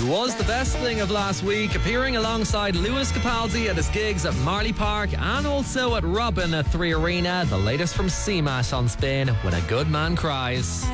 was the best thing of last week, appearing alongside Lewis Capaldi at his gigs at Marley Park and also at Robin at 3 Arena. The latest from CMASH on Spin, When a Good Man Cries.